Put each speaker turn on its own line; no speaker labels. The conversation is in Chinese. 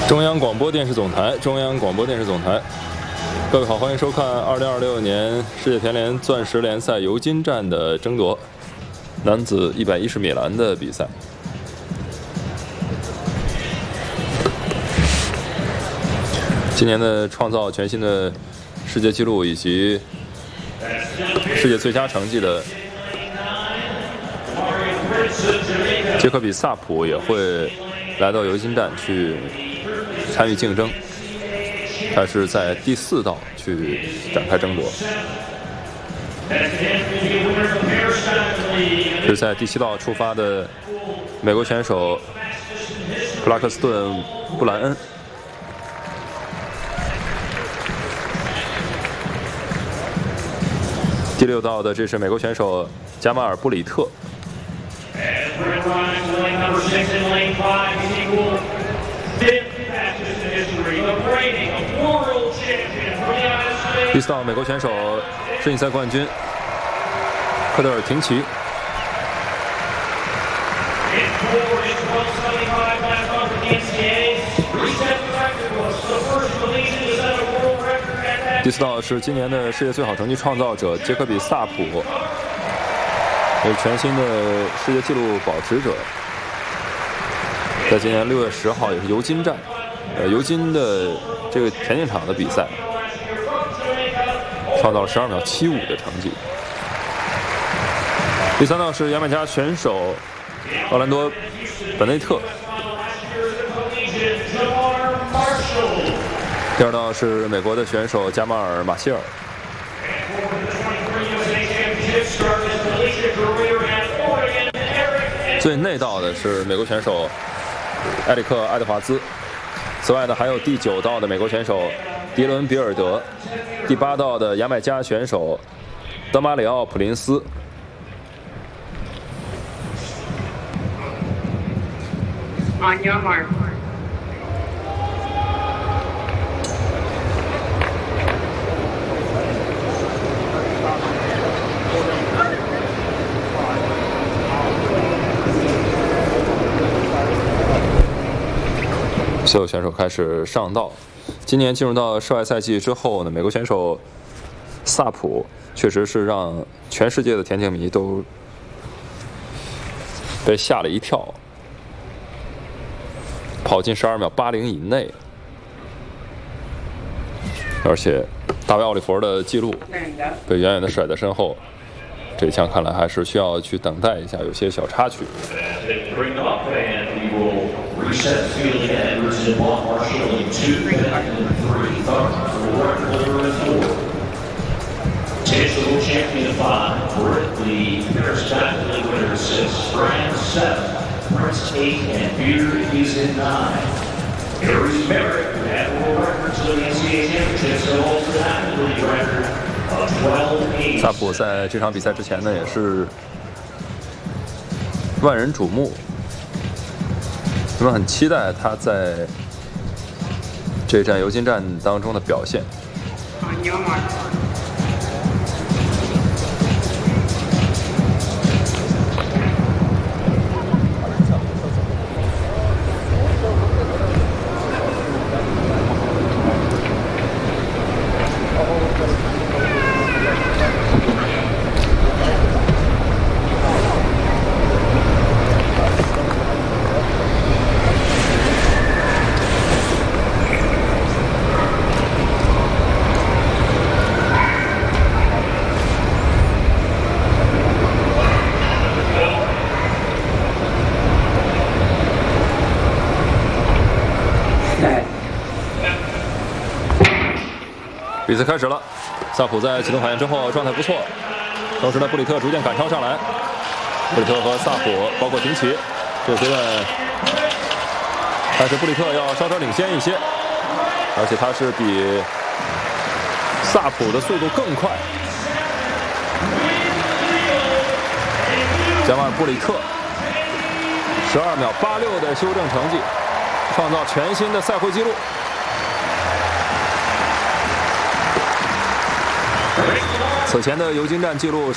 中央广播电视总台，中央广播电视总台。各位好，欢迎收看2026年世界田联钻石联赛尤金站的争夺男子110米栏的比赛。今年的创造全新的世界纪录以及世界最佳成绩的杰科比·萨普也会来到尤金站去参与竞争，他是在第4道去展开争夺。是在第7道出发的美国选手布拉克斯顿·布兰恩。第6道的这是美国选手加马尔·布里特。第4道美国选手世锦赛冠军科德尔廷奇。第4道是今年的世界最好成绩创造者杰科比·萨普，也是全新的世界纪录保持者，在今年6月10号也是尤金站，尤金的这个田径场的比赛，创造了12秒75的成绩。第3道是牙买加选手奥兰多·本内特。第2道是美国的选手加马尔·马歇尔。最内道的是美国选手埃里克·爱德华兹。此外呢，还有第9道的美国选手迪伦·比尔德，第8道的牙买加选手德马里奥·普林斯。
On your mark.
所有选手开始上道。今年进入到室外赛季之后呢，美国选手萨普确实是让全世界的田径迷都被吓了一跳，跑进12秒80以内，而且大卫·奥利弗的记录被远远的甩在身后。这一项看来还是需要去等待一下，有些小插曲。
Reset Field Edwards and Juan Marshall in 2, Bennett in 3, Thurman for 4. Potential champion 5, Brickley, Paris Batley winner 6, Brand 7, Prince 8, and Beard is in 9. Aries Merrick had world records for the NCAA championships and holds the national record of 12-8.
萨普在这场比赛之前呢，也是万人瞩目。我们很期待他在这站尤金站当中的表现。比赛开始了，萨普在启动反应之后状态不错，同时呢，布里特逐渐赶超上来。布里特和萨普包括廷奇，这个阶段，但是布里特要稍稍领先一些，而且他是比萨普的速度更快。加马尔·布里特12秒86的修正成绩，创造全新的赛会纪录。此前的尤金站纪录